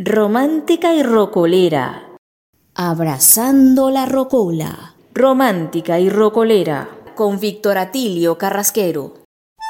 Romántica y rocolera. Abrazando la rocola. Romántica y rocolera. Con Víctor Atilio Carrasquero.